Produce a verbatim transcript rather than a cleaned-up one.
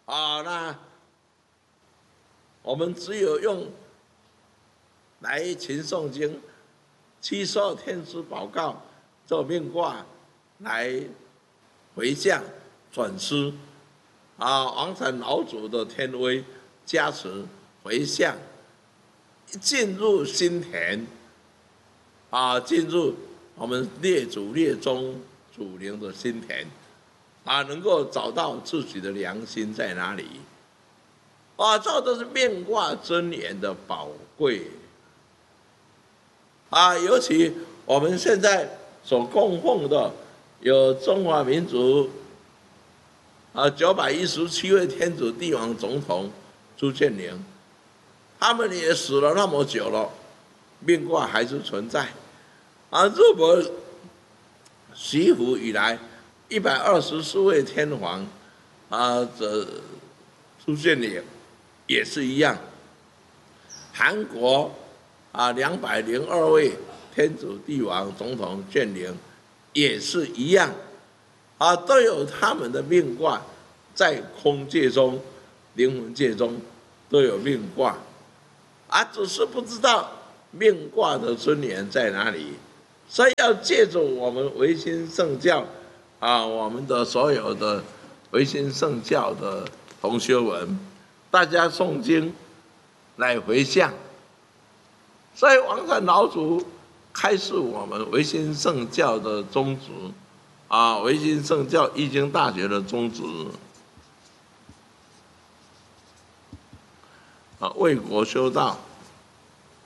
啊，那我们只有用来秦诵经、七十二天之宝告这命卦来回向转师啊，王禅老祖的天威加持回向，进入心田啊，进入我们列祖列宗祖灵的心田啊，能够找到自己的良心在哪里啊，这都是命卦真言的宝贵啊，尤其我们现在所供奉的有中华民族啊九百一十七位天子帝王总统朱建宁，他们也死了那么久了，命卦还是存在啊。日本习府以来一百二十四位天皇啊，这朱建宁也是一样。韩国啊，两百零二位天子帝王总统建宁也是一样，啊，都有他们的命卦在空界中、灵魂界中都有命卦，啊，只是不知道命卦的尊严在哪里，所以要借助我们维新圣教啊，我们的所有的维新圣教的同学们，大家诵经来回向。所以王禅老祖开示我们维新圣教的宗旨啊，维新圣教易经大学的宗旨啊，为国修道。